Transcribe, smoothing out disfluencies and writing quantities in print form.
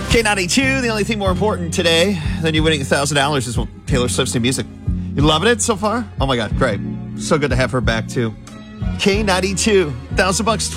K92, the only thing more important today than you winning $1,000 is Taylor Swift's new music. You loving it so far? Oh my God, great. So good to have her back too. K92, $1,000.